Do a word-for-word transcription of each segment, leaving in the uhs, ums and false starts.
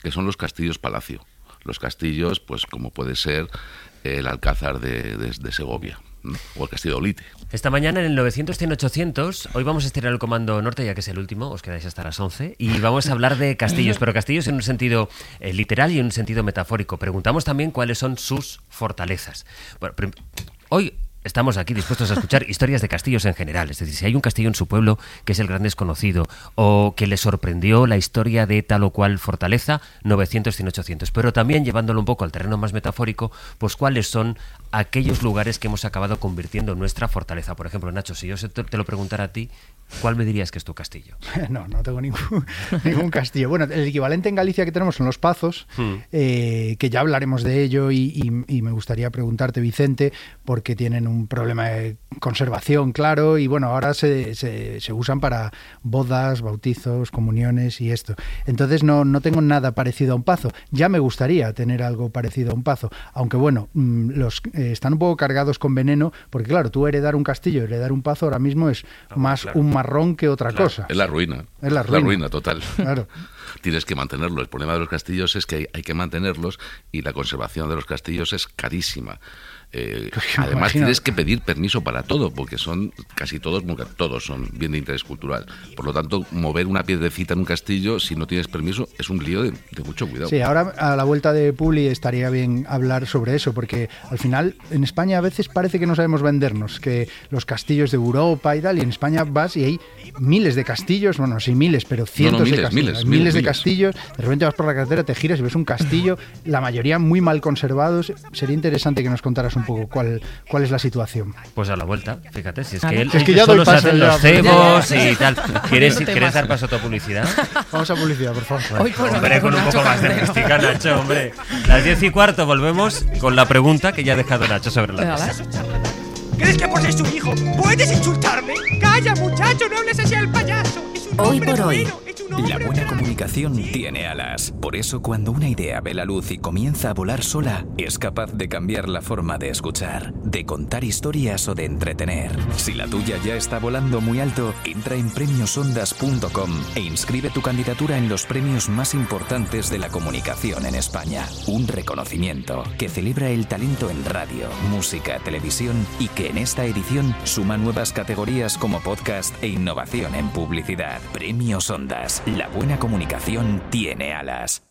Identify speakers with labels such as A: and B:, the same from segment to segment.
A: que son los castillos palacio. Los castillos, pues como puede ser el Alcázar de, de, de Segovia, ¿no? O el Castillo de Olite.
B: Esta mañana en el novecientos cien ochocientos, hoy vamos a estirar el comando norte, ya que es el último, os quedáis hasta las once, y vamos a hablar de castillos, pero castillos en un sentido eh, literal y en un sentido metafórico. Preguntamos también cuáles son sus fortalezas. Bueno, prim- hoy... Estamos aquí dispuestos a escuchar historias de castillos en general. Es decir, si hay un castillo en su pueblo que es el gran desconocido o que le sorprendió la historia de tal o cual fortaleza, novecientos, cien, ochocientos. Pero también, llevándolo un poco al terreno más metafórico, pues cuáles son aquellos lugares que hemos acabado convirtiendo en nuestra fortaleza. Por ejemplo, Nacho, si yo te lo preguntara a ti, ¿cuál me dirías que es tu castillo?
C: No, no tengo ningún, ningún castillo. Bueno, el equivalente en Galicia que tenemos son los pazos, hmm. eh, que ya hablaremos de ello y, y, y me gustaría preguntarte, Vicente, porque tienen un problema de conservación, claro, y bueno, ahora se, se, se usan para bodas, bautizos, comuniones y esto. Entonces no, no tengo nada parecido a un pazo. Ya me gustaría tener algo parecido a un pazo, aunque bueno, los eh, están un poco cargados con veneno, porque claro, tú heredar un castillo, heredar un pazo ahora mismo es no, más claro. un marrón que otra
A: claro.
C: cosa.
A: Es la ruina.
C: Es la ruina.
A: La ruina total.
C: Claro.
A: Tienes que mantenerlos. El problema de los castillos es que hay, hay que mantenerlos y la conservación de los castillos es carísima. Eh, además imagino. Tienes que pedir permiso para todo, porque son casi todos, todos son bien de interés cultural. Por lo tanto, mover una piedrecita en un castillo, si no tienes permiso, es un lío de, de mucho cuidado.
C: Sí, ahora a la vuelta de Publi estaría bien hablar sobre eso, porque al final en España a veces parece que no sabemos vendernos, que los castillos de Europa y tal, y en España vas y hay miles de castillos, bueno, no sé miles, pero cientos
A: no, no, miles,
C: de castillos,
A: miles,
C: miles, miles de
A: miles.
C: castillos, de repente vas por la carretera, te giras y ves un castillo, la mayoría muy mal conservados. Sería interesante que nos contaras un poco cuál, cuál es la situación.
B: Pues a la vuelta, fíjate, si es que él
C: es que ya
B: solo se
C: paso,
B: hacen
C: ya,
B: los cebos
C: ya, ya.
B: y tal. ¿Quieres, ¿quieres dar paso a tu publicidad?
C: Vamos a publicidad, por favor.
B: Bueno, pues, hombre, con un poco más de mística, Nacho, hombre. Las diez y cuarto volvemos con la pregunta que ya ha dejado Nacho sobre la mesa.
D: ¿Crees que por ser su hijo puedes insultarme? ¡Calla, muchacho! ¡No hables así al payaso! Es un
E: Hoy por hoy.
F: La buena comunicación tiene alas. Por eso, cuando una idea ve la luz y comienza a volar sola, es capaz de cambiar la forma de escuchar, de contar historias o de entretener. Si la tuya ya está volando muy alto, entra en premios ondas punto com e inscribe tu candidatura en los premios más importantes de la comunicación en España. Un reconocimiento que celebra el talento en radio, música, televisión y que en esta edición suma nuevas categorías como podcast e innovación en publicidad. Premios Ondas. La buena comunicación tiene alas.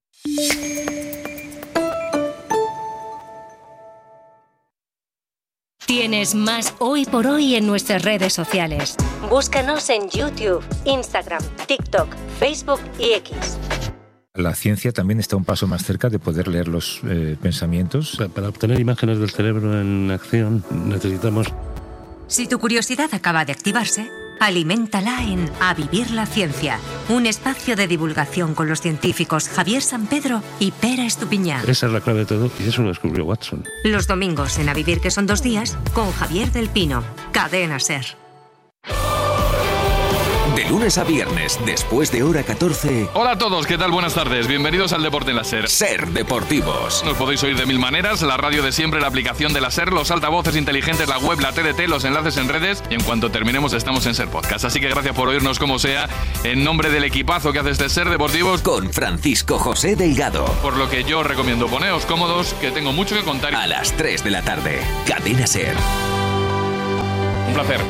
E: Tienes más Hoy por Hoy en nuestras redes sociales. Búscanos en YouTube, Instagram, TikTok, Facebook y X.
G: La ciencia también está un paso más cerca de poder leer los eh, pensamientos.
H: Para obtener imágenes del cerebro en acción necesitamos...
I: Si tu curiosidad acaba de activarse, aliméntala en A Vivir la Ciencia, un espacio de divulgación con los científicos Javier Sampedro y Pera Estupiñán.
H: Esa es la clave de todo y eso lo descubrió Watson.
I: Los domingos en A Vivir, que son dos días, con Javier del Pino. Cadena SER.
F: De lunes a viernes, después de hora catorce...
J: Hola a todos, ¿qué tal? Buenas tardes. Bienvenidos al Deporte en la SER.
F: SER Deportivos.
J: Nos podéis oír de mil maneras, la radio de siempre, la aplicación de la SER, los altavoces inteligentes, la web, la T D T, los enlaces en redes y en cuanto terminemos estamos en SER Podcast. Así que gracias por oírnos como sea, en nombre del equipazo que hace este SER Deportivos.
F: Con Francisco José Delgado.
J: Por lo que yo recomiendo poneos cómodos, que tengo mucho que contar.
F: A las tres de la tarde, Cadena SER.
J: Un placer.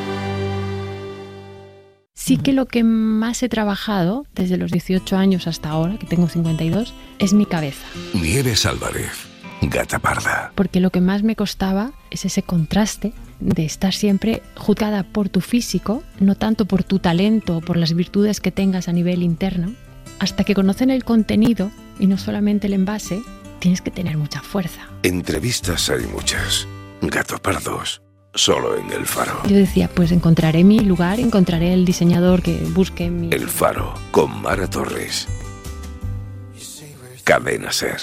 K: Sí que lo que más he trabajado desde los dieciocho años hasta ahora, que tengo cincuenta y dos, es mi cabeza.
L: Nieves Álvarez, Gata Parda.
K: Porque lo que más me costaba es ese contraste de estar siempre juzgada por tu físico, no tanto por tu talento o por las virtudes que tengas a nivel interno. Hasta que conocen el contenido y no solamente el envase, tienes que tener mucha fuerza.
L: Entrevistas hay muchas. Gato Pardos. Solo en El Faro.
K: Yo decía, pues encontraré mi lugar, encontraré el diseñador que busque mi...
L: El Faro, con Mara Torres. Cadena SER.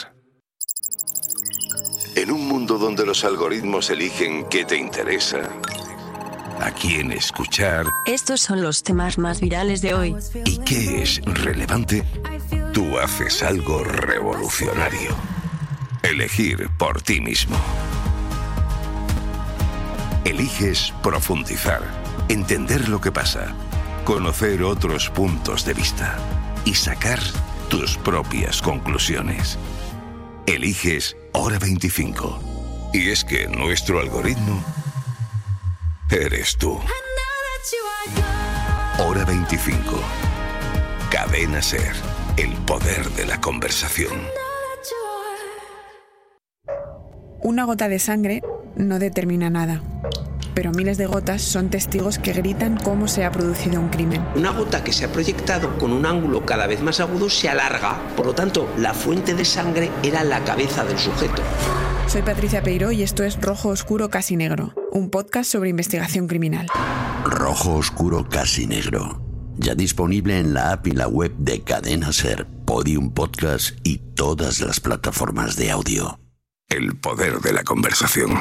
L: En un mundo donde los algoritmos eligen qué te interesa, a quién escuchar...
M: Estos son los temas más virales de hoy.
L: ¿Y qué es relevante? Tú haces algo revolucionario. Elegir por ti mismo. Eliges profundizar, entender lo que pasa, conocer otros puntos de vista y sacar tus propias conclusiones. Eliges Hora veinticinco. Y es que nuestro algoritmo eres tú. Hora veinticinco. Cadena SER. El poder de la conversación.
N: Una gota de sangre no determina nada, pero miles de gotas son testigos que gritan cómo se ha producido un crimen.
O: Una gota que se ha proyectado con un ángulo cada vez más agudo se alarga, por lo tanto, la fuente de sangre era la cabeza del sujeto.
N: Soy Patricia Peiró y esto es Rojo Oscuro Casi Negro, un podcast sobre investigación criminal.
P: Rojo Oscuro Casi Negro. Ya disponible en la app y la web de Cadena SER, Podium Podcast y todas las plataformas de audio.
L: El poder de la conversación.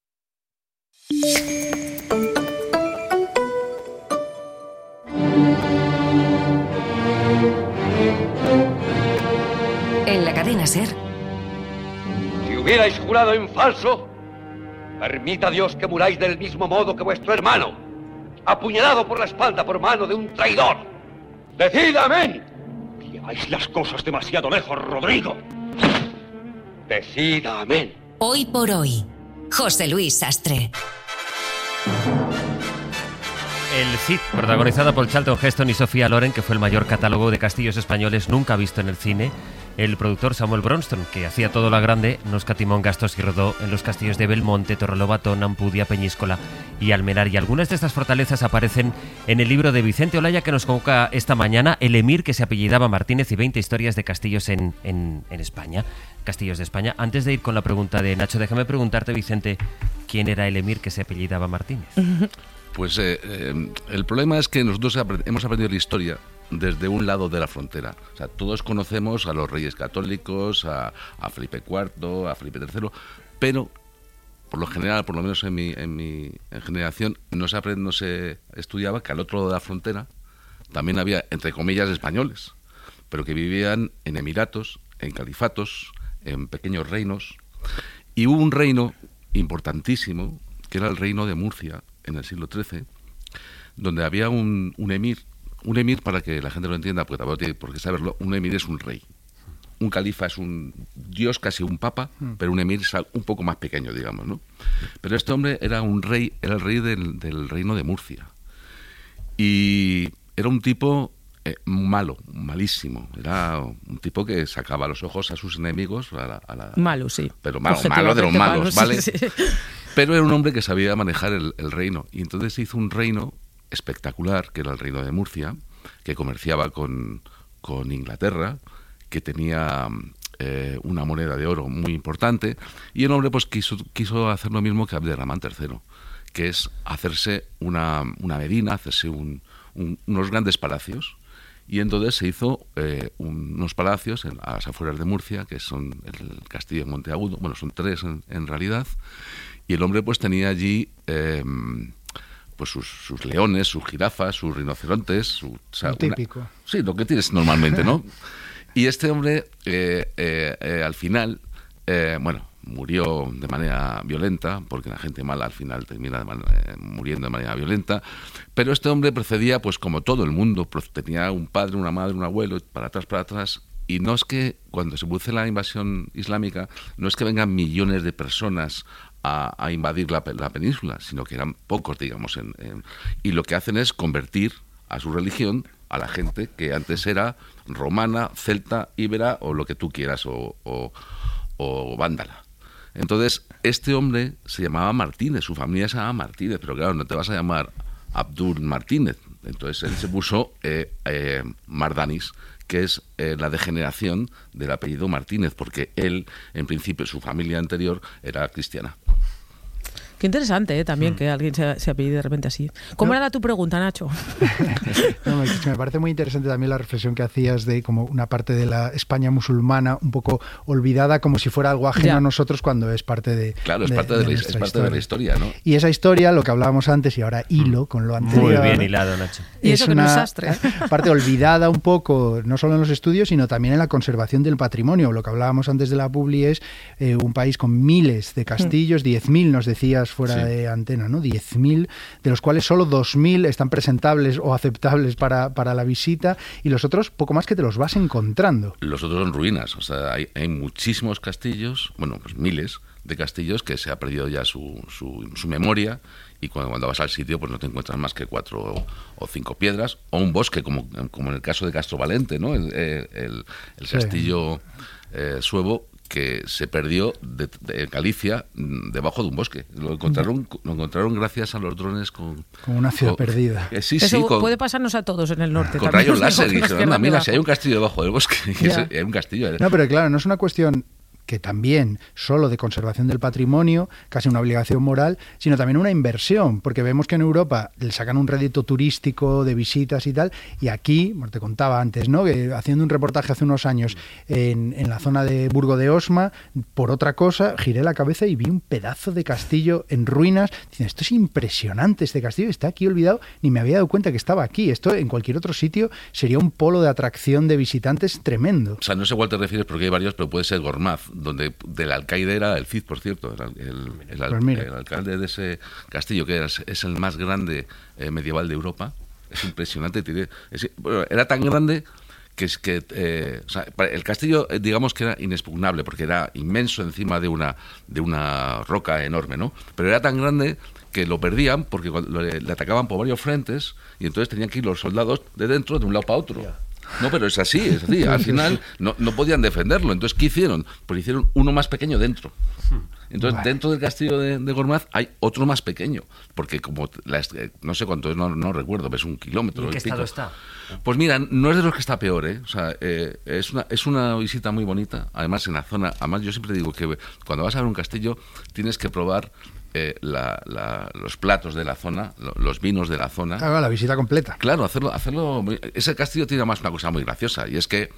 I: En la Cadena SER.
Q: Si hubierais jurado en falso, permita Dios que muráis del mismo modo que vuestro hermano, apuñalado por la espalda por mano de un traidor. ¡Decid amén! Lleváis las cosas demasiado lejos, Rodrigo. Decid amén.
I: Hoy por hoy, José Luis Sastre.
B: El Cid, protagonizada por Charlton Heston y Sofía Loren, que fue el mayor catálogo de castillos españoles nunca visto en el cine. El productor Samuel Bronston, que hacía todo lo grande, no escatimó en gastos y rodó en los castillos de Belmonte, Torrelobatón, Ampudia, Peñíscola y Almenar. Y algunas de estas fortalezas aparecen en el libro de Vicente Olaya, que nos convoca esta mañana, El emir que se apellidaba Martínez y veinte historias de castillos en, en, en España. Castillos de España. Antes de ir con la pregunta de Nacho, déjame preguntarte, Vicente, ¿quién era el emir que se apellidaba Martínez?
A: Pues eh, eh, el problema es que nosotros hemos aprendido la historia desde un lado de la frontera. O sea, todos conocemos a los reyes católicos, a, a Felipe cuarto, a Felipe tercero, pero por lo general, por lo menos en mi, en mi en generación, no se, aprend, no se estudiaba que al otro lado de la frontera también había, entre comillas, españoles, pero que vivían en emiratos, en califatos, en pequeños reinos. Y hubo un reino importantísimo, que era el reino de Murcia, en el siglo trece, donde había un, un emir. Un emir, para que la gente lo entienda, porque tampoco tiene por qué saberlo, un emir es un rey. Un califa es un dios, casi un papa, mm. pero un emir es un poco más pequeño, digamos, ¿no? Pero este hombre era un rey, era el rey del, del reino de Murcia. Y era un tipo eh, malo, malísimo. Era un tipo que sacaba los ojos a sus enemigos. A la, a la,
R: malo, sí.
A: Pero malo, malo de los malos,
R: malo,
A: ¿vale?
R: Sí, sí.
A: Pero era un hombre que sabía manejar el, el reino. Y entonces hizo un reino espectacular, que era el reino de Murcia, que comerciaba con, con Inglaterra, que tenía eh, una moneda de oro muy importante, y el hombre pues quiso, quiso hacer lo mismo que Abderramán tercero, que es hacerse una, una medina, hacerse un, un, unos grandes palacios. Y entonces se hizo eh, un, unos palacios en, a las afueras de Murcia, que son el castillo de Monteagudo, bueno, son tres en, en realidad, y el hombre pues tenía allí eh, pues sus, sus leones, sus jirafas, sus rinocerontes, su, o sea,
C: lo típico.
A: Una, sí, lo que tienes normalmente, ¿no? Y este hombre eh, eh, eh, al final, eh, bueno, murió de manera violenta, porque la gente mala al final termina de manera, eh, muriendo de manera violenta, pero este hombre procedía pues como todo el mundo, tenía un padre, una madre, un abuelo, para atrás, para atrás. Y no es que cuando se produce la invasión islámica, no es que vengan millones de personas a, a invadir la, la península, sino que eran pocos, digamos. En, en, y lo que hacen es convertir a su religión a la gente que antes era romana, celta, íbera o lo que tú quieras, o, o, o vándala. Entonces, este hombre se llamaba Martínez, su familia se llamaba Martínez, pero claro, no te vas a llamar Abdul Martínez. Entonces él se puso eh, eh, Mardanis, que es eh, la degeneración del apellido Martínez, porque él, en principio, su familia anterior era cristiana.
R: Qué interesante, ¿eh? También, mm. que alguien se, se apellide de repente así. ¿Cómo no. era tu pregunta, Nacho?
C: No, me, me parece muy interesante también la reflexión que hacías de como una parte de la España musulmana un poco olvidada, como si fuera algo ajeno ya. a nosotros, cuando es parte de
A: Claro, es,
C: de,
A: parte, de,
C: de
A: la, es parte de la historia, ¿no?
C: Y esa historia, lo que hablábamos antes, y ahora hilo con lo anterior.
B: Muy bien hilado, Nacho.
R: Y eso
C: es
R: que no
C: una
R: es sastre.
C: parte olvidada un poco, no solo en los estudios, sino también en la conservación del patrimonio. Lo que hablábamos antes de la publi es eh, un país con miles de castillos, diez mil nos decías comentabas fuera
A: Sí.
C: de antena, ¿no? diez mil, de los cuales solo dos mil están presentables o aceptables para, para la visita, y los otros poco más que te los vas encontrando.
A: Los otros son ruinas, o sea, hay, hay muchísimos castillos, bueno, pues miles de castillos que se ha perdido ya su, su, su memoria, y cuando, cuando vas al sitio pues no te encuentras más que cuatro o, o cinco piedras, o un bosque, como, como en el caso de Castrovalente, ¿no? El, el, el
C: Sí.
A: castillo eh, suevo, que se perdió de, de Galicia debajo de un bosque. Lo encontraron, lo encontraron gracias a los drones con...
C: Como una ciudad
A: con-
C: perdida.
A: eh, sí,
R: Eso
A: sí, con,
R: puede pasarnos a todos en el norte.
A: con
R: también.
A: rayos láser. Y
R: Nos
A: dijeron, anda,
R: quedan
A: mira,
R: debajo.
A: si hay un castillo debajo del bosque, y
R: Ya.
A: hay un castillo.
C: No, pero claro, no es una cuestión que también solo de conservación del patrimonio, casi una obligación moral, sino también una inversión, porque vemos que en Europa le sacan un rédito turístico de visitas y tal, y aquí, como te contaba antes, ¿no? Que haciendo un reportaje hace unos años en, en la zona de Burgo de Osma, por otra cosa, giré la cabeza y vi un pedazo de castillo en ruinas, diciendo, esto es impresionante, este castillo está aquí olvidado, ni me había dado cuenta que estaba aquí, esto en cualquier otro sitio sería un polo de atracción de visitantes tremendo.
A: O sea, no sé cuál te refieres porque hay varios, pero puede ser Gormaz, donde del alcaide era el Cid, por cierto, el, el, el, al-
C: Pues mira.
A: el alcalde de ese castillo, que es, es el más grande eh, medieval de Europa. Es impresionante. Tiene, es- bueno, era tan grande que es que eh, o sea, para- el castillo, eh, digamos que era inexpugnable, porque era inmenso encima de una, de una roca enorme, ¿no? Pero era tan grande que lo perdían porque cuando le, le atacaban por varios frentes, y entonces tenían que ir los soldados de dentro de un lado para otro. No, pero es así, es así. Al final no, no podían defenderlo. Entonces, ¿qué hicieron? Pues hicieron uno más pequeño dentro. Entonces,
C: Vale.
A: dentro del castillo de, de Gormaz hay otro más pequeño. Porque como, la est- eh, no sé cuánto es, no, no recuerdo, es un kilómetro.
B: ¿Y en qué
A: y pico.
B: estado está?
A: Pues mira, no es de los que está peor, ¿eh? O sea, eh, es, una, es una visita muy bonita. Además, en la zona, además yo siempre digo que cuando vas a ver un castillo tienes que probar eh, la- la- los platos de la zona, lo- los vinos de la zona.
C: Haga la visita completa.
A: Claro, hacerlo, hacerlo. muy- Ese castillo tiene además una cosa muy graciosa, y es que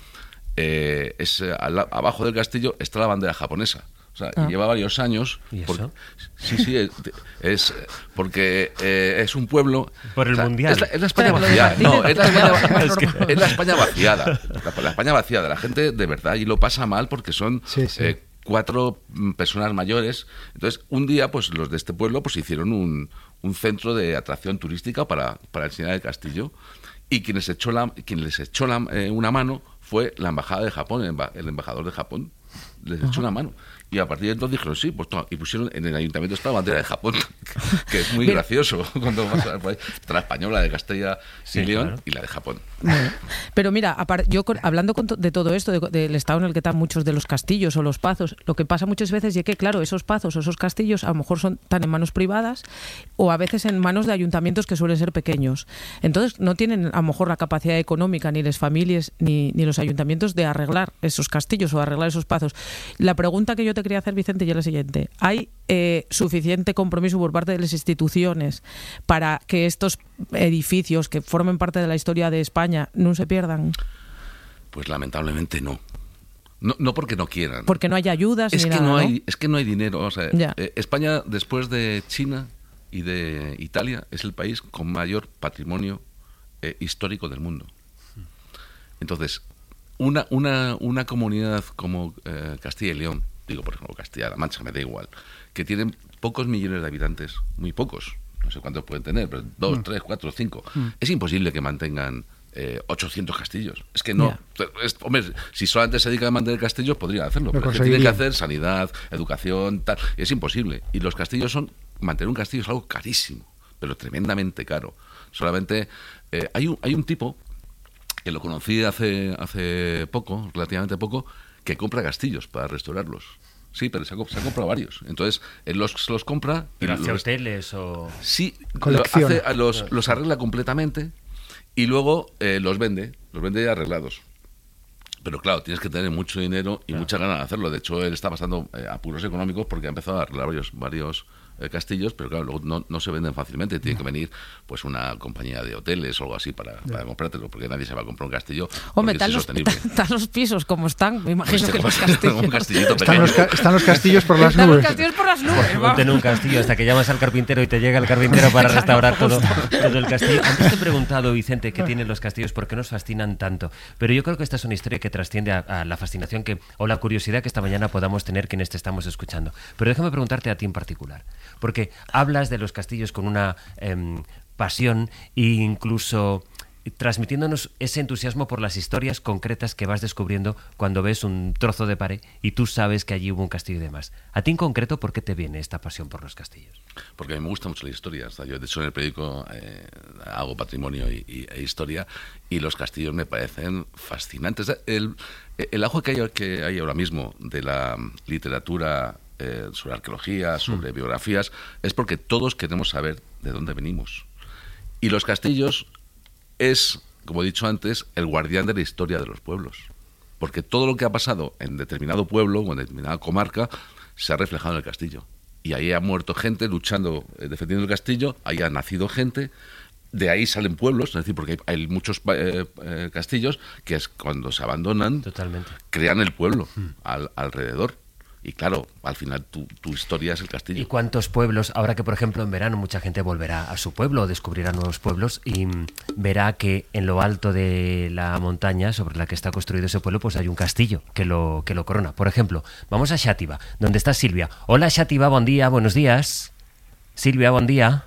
A: eh, es, eh, al la- abajo del castillo está la bandera japonesa. O sea,
B: Ah.
A: y lleva varios años.
B: ¿Y
A: por-
B: eso?
A: sí, sí, es, es, eh, porque eh, es un pueblo.
B: Por el
A: o sea,
B: mundial.
A: Es la, es la España
B: Pero lo de
A: vaciada.
B: Martínez
A: No, es la España,
B: todavía
A: va-
B: es que-
A: es la España vaciada. La, la España vaciada. La gente de verdad y lo pasa mal porque son
C: Sí, sí.
A: eh, cuatro mm, personas mayores. Entonces, un día, pues los de este pueblo pues hicieron un, un centro de atracción turística para, para enseñar el castillo. Y quien les echó, la, quien les echó la, eh, una mano fue la embajada de Japón, el, emba- el embajador de Japón. Les echó una mano. Y a partir de entonces dijeron, sí, pues toma. Y pusieron en el ayuntamiento está la bandera de Japón, que es muy
R: Mira.
A: gracioso cuando vas a por ahí. Está la española de Castilla y
B: Sí,
A: León
B: claro.
A: y la de Japón.
R: Pero mira, apar- yo con- hablando con to- de todo esto, de- del estado en el que están muchos de los castillos o los pazos, lo que pasa muchas veces es que, claro, esos pazos o esos castillos a lo mejor son tan en manos privadas o a veces en manos de ayuntamientos que suelen ser pequeños. Entonces no tienen a lo mejor la capacidad económica ni las familias ni, ni los ayuntamientos de arreglar esos castillos o arreglar esos pazos. La pregunta que yo te quería hacer, Vicente, ya es la siguiente. ¿Hay eh, suficiente compromiso por parte de las instituciones para que estos edificios que formen parte de la historia de España no se pierdan?
A: Pues lamentablemente no. No, no porque no quieran.
R: Porque no hay ayudas
A: es
R: ni
A: que
R: nada,
A: no
R: ¿no?
A: hay es que no hay dinero. O sea,
R: Ya.
A: eh, España, después de China y de Italia, es el país con mayor patrimonio eh, histórico del mundo. Entonces, una, una, una comunidad como eh, Castilla y León, digo por ejemplo Castilla-La Mancha, me da igual, que tienen pocos millones de habitantes, muy pocos, no sé cuántos pueden tener, pero dos,
C: Mm.
A: tres, cuatro, cinco,
C: Mm.
A: es imposible que mantengan eh, ochocientos castillos. Es que no. Es- hombre, si solamente se dedican a mantener castillos, podrían hacerlo.
C: Lo
A: Pero es que tienen que
C: conseguirían.
A: hacer sanidad, educación, tal. Es imposible. Y los castillos son. Mantener un castillo es algo carísimo, pero tremendamente caro. Solamente. eh, hay, un, hay un tipo que lo conocí hace, hace poco, relativamente poco, que compra castillos para restaurarlos. Sí, pero se ha, comp- se ha comprado varios. Entonces, él los, se los compra. y
B: ¿Pero hacia
A: los-
B: hoteles o...?
A: Sí, lo
C: Colecciona.
A: hace- los, los arregla completamente y luego eh, los vende, los vende arreglados. Pero claro, tienes que tener mucho dinero y mucha ganas de hacerlo. De hecho, él está pasando eh, apuros económicos porque ha empezado a arreglar varios, varios eh, castillos, pero claro, luego no, no se venden fácilmente. Tiene que venir pues una compañía de hoteles o algo así para, para comprártelo, porque nadie se va a comprar un castillo
R: Hombre,
A: porque
R: están
A: es
R: los,
A: insostenible.
R: están los pisos como están, me imagino
A: Pues
R: que
A: te
R: los
A: vas a
R: castillos.
A: un castillito
C: Están los, ca- están los castillos por las
R: Están los
C: nubes.
R: castillos por las nubes. vamos.
B: Ponte en un castillo hasta que llamas al carpintero y te llega el carpintero para restaurar todo, todo el castillo. Antes te he preguntado, Vicente, qué tienen los castillos, por qué nos fascinan tanto. Pero yo creo que esta es una historia que trasciende a, a la fascinación que, o la curiosidad que esta mañana podamos tener quienes te estamos escuchando. Pero déjame preguntarte a ti en particular. Porque hablas de los castillos con una eh, pasión e incluso transmitiéndonos ese entusiasmo por las historias concretas que vas descubriendo cuando ves un trozo de pared y tú sabes que allí hubo un castillo y demás. ¿A ti en concreto por qué te viene esta pasión por los castillos?
A: Porque a mí me gusta mucho la historia. O sea, yo, de hecho, en el periódico eh, hago patrimonio y, y, e historia, y los castillos me parecen fascinantes. El, el auge que hay, que hay ahora mismo de la literatura eh, sobre arqueología, sobre mm. biografías, es porque todos queremos saber de dónde venimos. Y los castillos es, como he dicho antes, el guardián de la historia de los pueblos. Porque todo lo que ha pasado en determinado pueblo o en determinada comarca se ha reflejado en el castillo. Y ahí ha muerto gente luchando, eh, defendiendo el castillo, ahí ha nacido gente, de ahí salen pueblos, es decir, porque hay, hay muchos eh, eh, castillos que es cuando se abandonan,
B: totalmente,
A: crean el pueblo hmm. al, alrededor. Y claro, al final tu, tu historia es el castillo.
B: ¿Y cuántos pueblos? Ahora que, por ejemplo, en verano mucha gente volverá a su pueblo o descubrirá nuevos pueblos y mm, verá que en lo alto de la montaña sobre la que está construido ese pueblo, pues hay un castillo que lo, que lo corona. Por ejemplo, vamos a Xàtiva, donde está Silvia. Hola Xàtiva, buen día, buenos días. Silvia, buen día.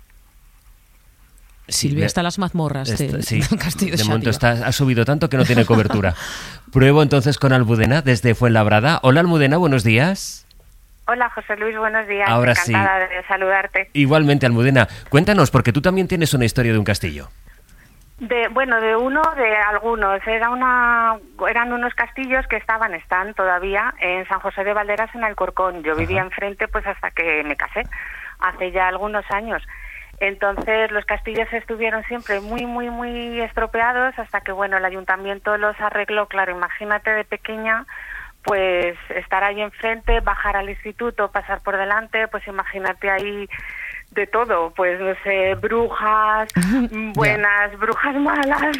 R: Silvia está en las mazmorras
B: Esta,
R: de,
B: sí,
R: del castillo de
B: de momento
R: Xàtiva.
B: está, ha subido tanto que no tiene cobertura. Pruebo entonces con Almudena desde Fuenlabrada. Hola Almudena, buenos días.
S: Hola José Luis, buenos días.
B: Ahora
S: encantada
B: sí.
S: de saludarte.
B: Igualmente Almudena, cuéntanos, porque tú también tienes una historia de un castillo.
S: De, bueno, de uno, de algunos. Era una, eran unos castillos que estaban, están todavía en San José de Valderas, en Alcorcón. Yo vivía Ajá. enfrente pues hasta que me casé, hace ya algunos años. Entonces los castillos estuvieron siempre muy, muy, muy estropeados hasta que, bueno, el ayuntamiento los arregló. Claro, imagínate de pequeña, pues estar ahí enfrente, bajar al instituto, pasar por delante, pues imagínate ahí de todo, pues no sé, brujas buenas, yeah. brujas malas.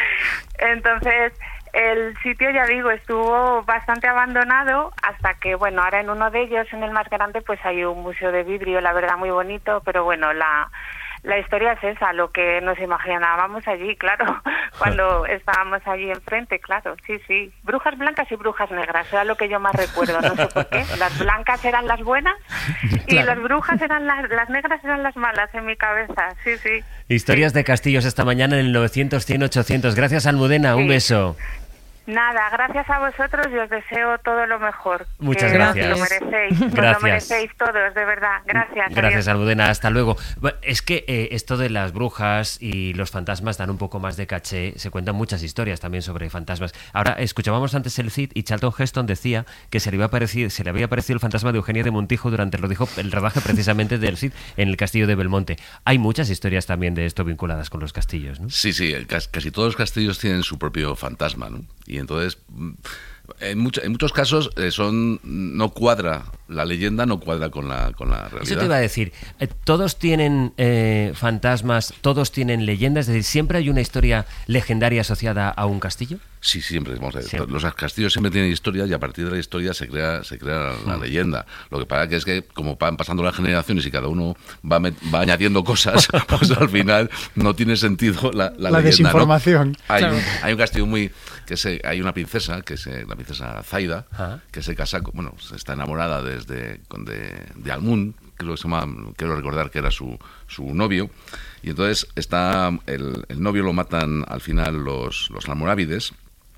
S: Entonces el sitio, ya digo, estuvo bastante abandonado hasta que, bueno, ahora en uno de ellos, en el más grande, pues hay un museo de vidrio, la verdad muy bonito, pero bueno, la la historia es esa, lo que nos imaginábamos allí, claro, cuando estábamos allí enfrente, claro, sí, sí. Brujas blancas y brujas negras, era lo que yo más recuerdo, no sé por qué. Las blancas eran las buenas y claro. las brujas eran las, las negras eran las malas en mi cabeza, sí, sí.
B: Historias de castillos esta mañana en el novecientos, cien, ochocientos. Gracias Almudena, sí. un beso.
S: Nada, gracias a vosotros y os deseo todo lo mejor.
B: Muchas gracias.
S: Lo merecéis,
B: gracias.
S: Lo merecéis todos, de verdad. Gracias.
B: Gracias, Almudena. Hasta luego. Es que eh, esto de las brujas y los fantasmas dan un poco más de caché. Se cuentan muchas historias también sobre fantasmas. Ahora, escuchábamos antes el Cid y Charlton Heston decía que se le, había parecido, se le había aparecido el fantasma de Eugenia de Montijo durante el, dijo, el rodaje precisamente del Cid en el castillo de Belmonte. Hay muchas historias también de esto vinculadas con los castillos, ¿no?
A: Sí, sí. Casi todos los castillos tienen su propio fantasma, ¿no? Y entonces, en, mucho, en muchos casos, eh, son no cuadra, la leyenda no cuadra con la, con la realidad.
B: Eso te iba a decir. Eh, todos tienen eh, fantasmas, todos tienen leyendas, es decir, ¿siempre hay una historia legendaria asociada a un castillo?
A: Sí, siempre. Vamos a ver, siempre. Los castillos siempre tienen historia y a partir de la historia se crea se crea la, la leyenda. Lo que pasa que es que como van pasando las generaciones y cada uno va, met, va añadiendo cosas, pues al final no tiene sentido la, la,
C: la
A: leyenda,
C: desinformación.
A: ¿no? Hay,
C: claro.
A: un, hay un castillo muy... que se, hay una princesa, que es la princesa Zaida, ¿Ah? que se casa, bueno, está enamorada desde de, de Almún, creo que se llama, quiero recordar que era su, su novio, y entonces está el, el novio lo matan al final los, los almorávides,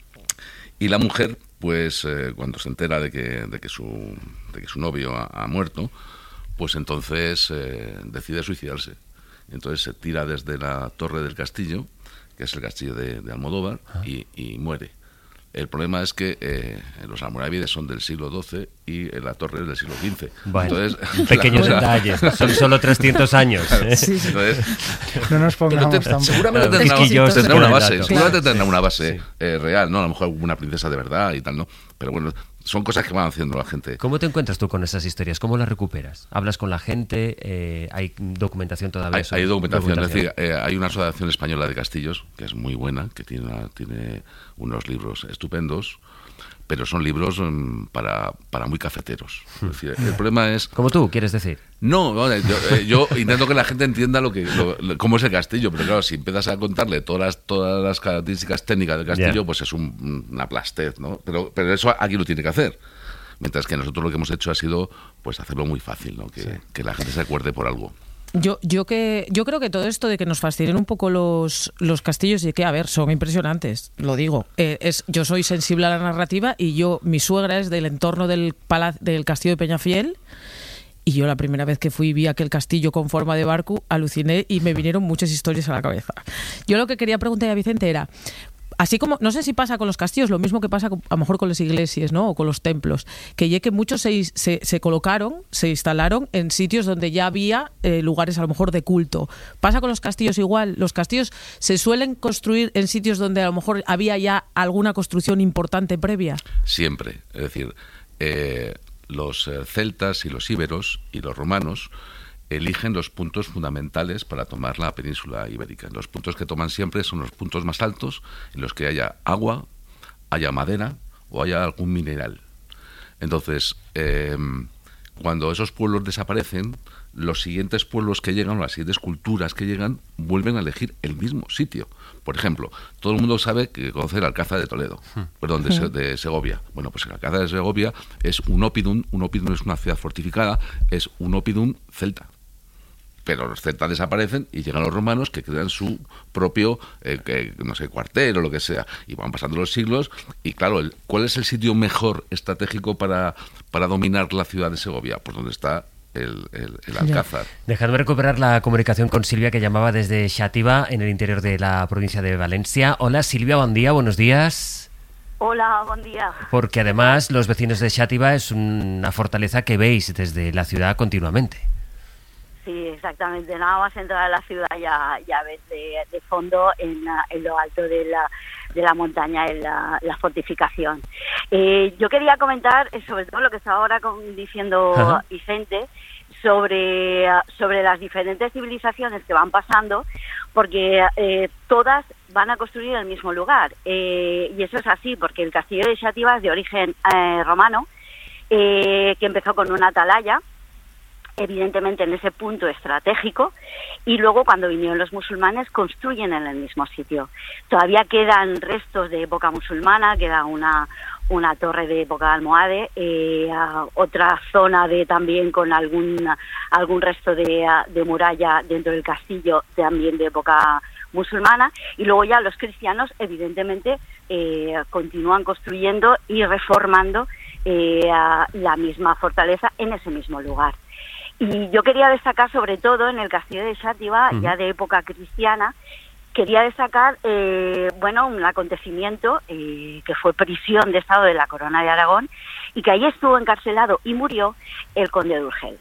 A: y la mujer, pues eh, cuando se entera de que, de que, su, de que su novio ha, ha muerto, pues entonces eh, decide suicidarse. Entonces se tira desde la torre del castillo, que es el castillo de, de Almodóvar, ah. y, y muere. El problema es que eh, los almorávides son del siglo doce y la torre es del siglo quince.
B: Bueno,
A: entonces,
B: pequeños detalles, son solo trescientos años. ¿eh?
A: Sí, sí. Entonces,
C: no nos pongamos
A: te,
C: tan...
A: Seguramente tendrá, tendrá una base, dato. seguramente tendrá una base sí. eh, real, ¿no? A lo mejor una princesa de verdad y tal, ¿no? Pero bueno, son cosas que van haciendo la gente.
B: ¿Cómo te encuentras tú con esas historias? ¿Cómo las recuperas? ¿Hablas con la gente? Eh, ¿Hay documentación todavía?
A: Hay, hay documentación, documentación. Es decir, eh, hay una asociación española de castillos, que es muy buena, que tiene, una, tiene unos libros estupendos, pero son libros um, para, para muy cafeteros. Es decir, el problema es...
B: ¿Como tú, quieres decir?
A: No, no yo, eh, yo intento que la gente entienda lo que lo, lo, cómo es el castillo, pero claro, si empiezas a contarle todas las, todas las características técnicas del castillo, yeah. pues es un, una plastez, ¿no? Pero, pero eso aquí lo tiene que hacer. Mientras que nosotros lo que hemos hecho ha sido pues hacerlo muy fácil, ¿no? Que, sí. que la gente se acuerde por algo.
R: Yo, yo que yo creo que todo esto de que nos fascinen un poco los, los castillos y que, a ver, son impresionantes, lo digo. Eh, es, yo soy sensible a la narrativa y yo, mi suegra es del entorno del, palacio, del castillo de Peñafiel. Y yo la primera vez que fui vi aquel castillo con forma de barco, aluciné y me vinieron muchas historias a la cabeza. Yo lo que quería preguntar a Vicente era, así como, no sé si pasa con los castillos, lo mismo que pasa con, a lo mejor con las iglesias, ¿no? O con los templos, que ya que muchos se, se, se colocaron, se instalaron en sitios donde ya había eh, lugares a lo mejor de culto. ¿Pasa con los castillos igual? ¿Los castillos se suelen construir en sitios donde a lo mejor había ya alguna construcción importante previa?
A: Siempre, es decir... Eh... los celtas y los íberos y los romanos eligen los puntos fundamentales para tomar la península ibérica. Los puntos que toman siempre son los puntos más altos en los que haya agua, haya madera o haya algún mineral. Entonces, eh, cuando esos pueblos desaparecen, los siguientes pueblos que llegan, o las siguientes culturas que llegan, vuelven a elegir el mismo sitio. Por ejemplo, todo el mundo sabe que conoce el Alcázar de Toledo, hmm. perdón, de, Se, de Segovia. Bueno, pues el Alcázar de Segovia es un oppidum, un oppidum es una ciudad fortificada, es un oppidum celta. Pero los celtas desaparecen y llegan los romanos que crean su propio, eh, que, no sé, cuartel o lo que sea. Y van pasando los siglos y, claro, el, ¿cuál es el sitio mejor estratégico para, para dominar la ciudad de Segovia? Pues donde está el, el, el Alcázar.
B: Dejadme recuperar la comunicación con Silvia, que llamaba desde Xàtiva, en el interior de la provincia de Valencia. Hola, Silvia, buen día, buenos días.
T: Hola, buen día.
B: Porque además los vecinos de Xàtiva es una fortaleza que veis desde la ciudad continuamente.
T: Sí, exactamente. Nada más entrar a la ciudad ya, ya ves de, de fondo en, en lo alto de la, de la montaña en la, la fortificación. Eh, yo quería comentar sobre todo lo que estaba ahora diciendo Ajá. Vicente sobre, sobre las diferentes civilizaciones que van pasando, porque eh, todas van a construir el mismo lugar. Eh, y eso es así, porque el castillo de Xàtiva es de origen eh, romano, eh, que empezó con una atalaya, evidentemente en ese punto estratégico, y luego cuando vinieron los musulmanes construyen en el mismo sitio. Todavía quedan restos de época musulmana, queda una una torre de época almohade, eh, otra zona de también con algún algún resto de, de muralla dentro del castillo también de época musulmana, y luego ya los cristianos evidentemente eh, continúan construyendo y reformando eh, la misma fortaleza en ese mismo lugar. Y yo quería destacar sobre todo en el castillo de Xàtiva, uh-huh. ya de época cristiana, quería destacar eh, bueno, un acontecimiento eh, que fue prisión de estado de la Corona de Aragón, y que ahí estuvo encarcelado y murió el conde de Urgel.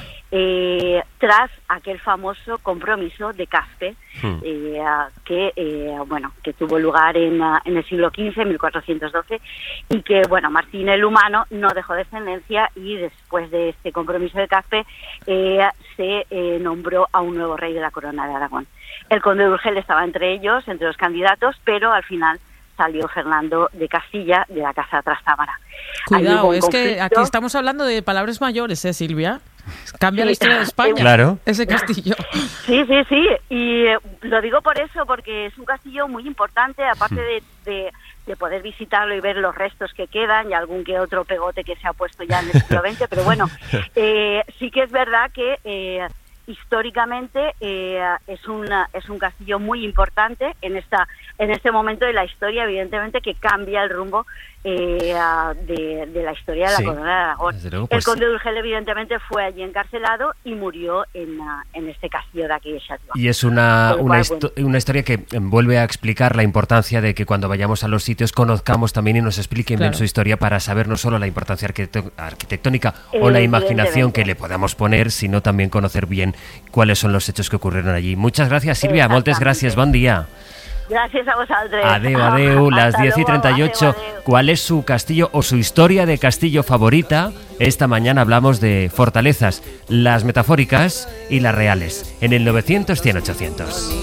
T: Eh, tras aquel famoso compromiso de Caspe hmm. eh, que eh, bueno que tuvo lugar en, en el siglo quince, mil cuatrocientos doce, y que bueno Martín el Humano no dejó descendencia, y después de este compromiso de Caspe eh, se eh, nombró a un nuevo rey de la Corona de Aragón. El conde de Urgel estaba entre ellos, entre los candidatos, pero al final salió Fernando de Castilla, de la Casa Trastámara.
R: Cuidado, es conflicto. Que aquí estamos hablando de palabras mayores, ¿eh, Silvia? Cambia sí. la historia de España,
B: claro.
R: ese castillo.
T: Sí, sí, sí, y eh, lo digo por eso, porque es un castillo muy importante, aparte de, de, de poder visitarlo y ver los restos que quedan y algún que otro pegote que se ha puesto ya en el siglo veinte, pero bueno, eh, sí que es verdad que eh, históricamente eh, es, una, es un castillo muy importante en esta en este momento de la historia, evidentemente, que cambia el rumbo eh, de, de la historia de la sí, Corona de Aragón. Luego, pues, el conde de Urgel, evidentemente, fue allí encarcelado y murió en, en este castillo de aquí de Xàtiva.
B: Y es una, una, cual, histo- bueno. una historia que vuelve a explicar la importancia de que cuando vayamos a los sitios conozcamos también y nos expliquen claro. bien su historia, para saber no solo la importancia arquitect- arquitectónica o la imaginación que le podamos poner, sino también conocer bien cuáles son los hechos que ocurrieron allí. Muchas gracias, Silvia. Moltes gràcies. Bon dia.
T: Gràcies a vosaltres.
B: Adeu, adeu. Las diez y treinta y ocho. Adeu, adeu. ¿Cuál es su castillo o su historia de castillo favorita? Esta mañana hablamos de fortalezas, las metafóricas y las reales, en el novecientos, cien, ochocientos.